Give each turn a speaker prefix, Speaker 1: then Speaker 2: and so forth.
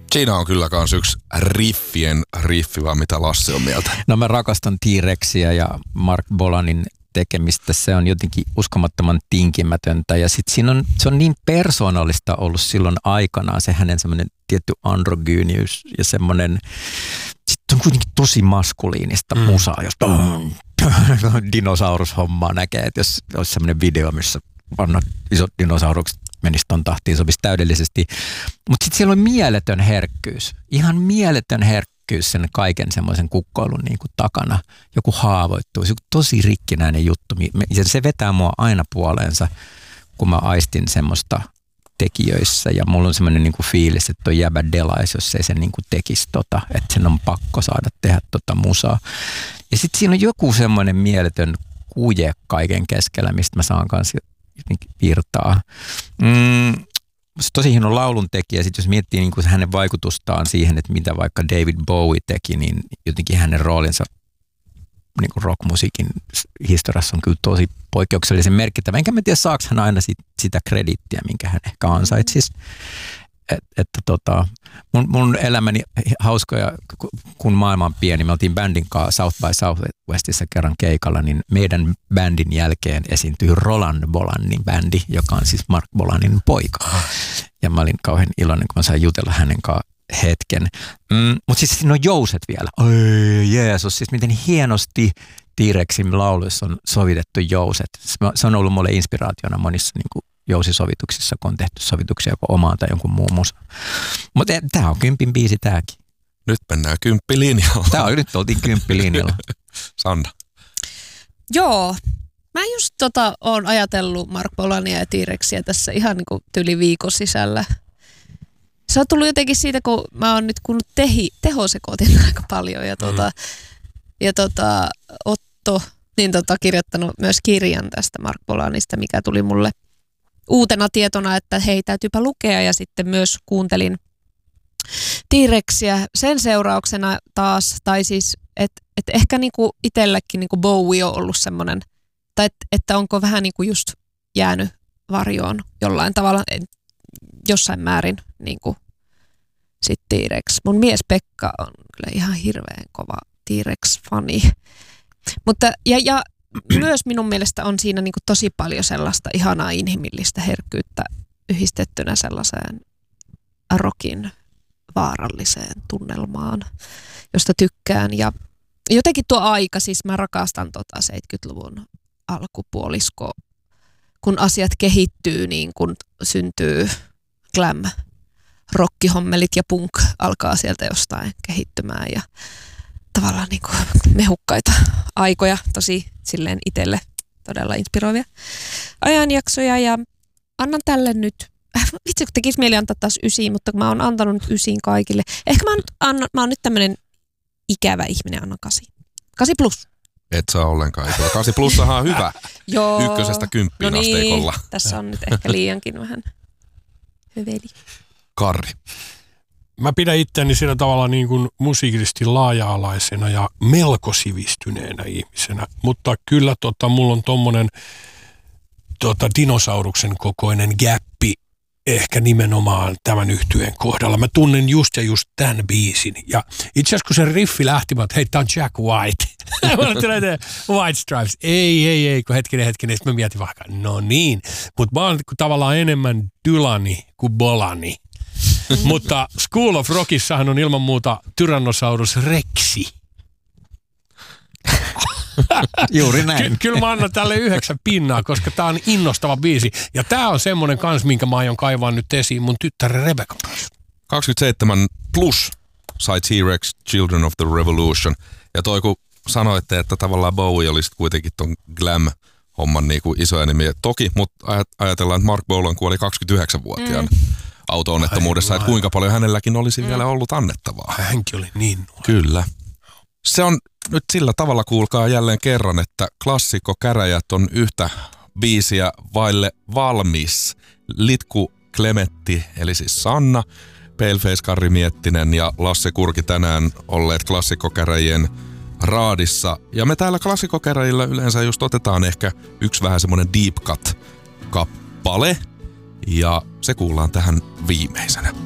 Speaker 1: Siinä on kyllä kans yksi riffi, vaan mitä Lassi on mieltä.
Speaker 2: No mä rakastan T-Rexia ja Mark Bolanin tekemistä. Se on jotenkin uskomattoman tinkimätöntä ja sit se on niin persoonallista ollut silloin aikanaan se hänen semmoinen tietty androgyyniys ja semmoinen, sitten on kuitenkin tosi maskuliinista musaa, jos dinosaurushommaa näkee, että jos olisi semmoinen video, missä vanhat isot dinosaurukset menisi ton tahtiin, sopisi täydellisesti. Mutta sitten siellä on mieletön herkkyys, ihan mieletön herkkyys sen kaiken semmoisen kukkoilun niin kuin takana. Joku haavoittuu, se on tosi rikkinäinen juttu. Ja se vetää mua aina puoleensa, kun mä aistin semmoista tekijöissä. Ja mulla on semmoinen niin kuin fiilis, että toi jäbä delais, jos ei sen niin kuin tekisi että sen on pakko saada tehdä musaa. Ja sitten siinä on joku semmoinen mieletön kuje kaiken keskellä, mistä mä saan kanssa virtaa. Tosi hieno lauluntekijä. Sitten jos miettii niin kuin hänen vaikutustaan siihen, että mitä vaikka David Bowie teki, niin jotenkin hänen roolinsa niin kuin rockmusiikin historiassa on kyllä tosi poikkeuksellisen merkittävä. Enkä mä tiedä, saako hän aina sitä krediittiä, minkä hän ehkä ansaitsisi. Mun elämäni hauskoja, kun maailma on pieni. Me oltiin bändin kanssa South by Southwestissa kerran keikalla, niin meidän bändin jälkeen esiintyi Roland Bolanin bändi, joka on siis Mark Bolanin poika. Ja mä olin kauhean iloinen, kun mä sain jutella hänen kanssaan hetken. Mutta siis siinä on jouset vielä. Oi Jeesus, siis miten hienosti T-Rexin lauluissa on sovitettu jouset. Se on ollut mulle inspiraationa monissa niin kuin jousisovituksissa, kun on tehty sovituksia joko omaan tai jonkun muun musa. Mutta tämä on 10 biisi tämäkin.
Speaker 1: Nyt mennään 10 linjalla.
Speaker 2: Nyt oltiin 10 linjalla.
Speaker 1: Sanna.
Speaker 3: Joo. Mä just oon ajatellut Mark Bolania ja T-Rexia tässä ihan niin kuin yli viikon sisällä. Se on tullut jotenkin siitä, kun mä oon nyt kuunnut tehosekoitin aika paljon ja Otto niin kirjoittanut myös kirjan tästä Mark Bolanista, mikä tuli mulle uutena tietona, että hei, täytyypä lukea, ja sitten myös kuuntelin T-Rexiä sen seurauksena taas, tai siis, että ehkä niinku itsellekin niinku Bowie on ollut semmoinen, tai että onko vähän niinku just jäänyt varjoon jollain tavalla, jossain määrin niinku sit T-Rex. Mun mies Pekka on kyllä ihan hirveän kova T-Rex-fani, mutta ja myös minun mielestä on siinä niinku tosi paljon sellaista ihanaa inhimillistä herkkyyttä yhdistettynä sellaiseen rockin vaaralliseen tunnelmaan, josta tykkään. Ja jotenkin tuo aika, siis mä rakastan 70-luvun alkupuolisko, kun asiat kehittyy, niin kun syntyy glam, rockihommelit ja punk alkaa sieltä jostain kehittymään ja tavallaan niin kuin mehukkaita aikoja, tosi silleen itselle todella inspiroivia ajanjaksoja, ja annan tälle nyt, vitsi kun tekisi mieli antaa taas 9, mutta mä oon antanut nyt 9 kaikille. Ehkä mä oon nyt tämmönen ikävä ihminen, annan 8. 8 plus.
Speaker 1: Et saa ollenkaan. 8 plussahan on hyvä.
Speaker 3: Joo.
Speaker 1: 1–10
Speaker 3: no niin,
Speaker 1: asteikolla.
Speaker 3: Tässä on nyt ehkä liiankin vähän hyveli.
Speaker 1: Karri.
Speaker 4: Mä pidän itseäni sillä tavalla niin kuin musiikillisesti laaja-alaisena ja melko sivistyneenä ihmisenä, mutta kyllä mulla on tommonen dinosauruksen kokoinen gäppi ehkä nimenomaan tämän yhtyeen kohdalla. Mä tunnen just tämän biisin. Ja itse asiassa kun se riffi lähti, mä hei, tää on Jack White. White Stripes. Ei, kun hetkinen. Sitten mä mietin vaikka, no niin. Mutta mä oon tavallaan enemmän Dylani kuin Bolani. Mutta School of Rockissahan on ilman muuta Tyrannosaurus Rexi.
Speaker 2: Juuri näin.
Speaker 4: Kyllä mä annan tälle 9 pinnaa, koska tää on innostava biisi. Ja tää on semmonen kans, minkä mä aion kaivaa nyt esiin mun tyttären Rebecca kanssa.
Speaker 1: 27 plus sai T-Rex Children of the Revolution. Ja toi kun sanoitte, että tavallaan Bowie olisi kuitenkin ton glam-homman niinku isoja nimiä. Toki, mutta ajatellaan, että Mark Bolan kuoli 29-vuotiaana. Auto-onnettomuudessa, että kuinka paljon hänelläkin olisi vielä ollut annettavaa.
Speaker 4: Hänkin oli niin nuori.
Speaker 1: Kyllä. Se on nyt sillä tavalla, kuulkaa jälleen kerran, että klassikko käräjät on yhtä biisiä vaille valmis. Litku Klemetti, eli siis Sanna, Paleface Karri Miettinen ja Lasse Kurki tänään olleet klassikkokäräjien raadissa. Ja me täällä klassikkokäräjillä yleensä just otetaan ehkä yksi vähän semmoinen deep cut-kappale. Ja se kuullaan tähän viimeisenä.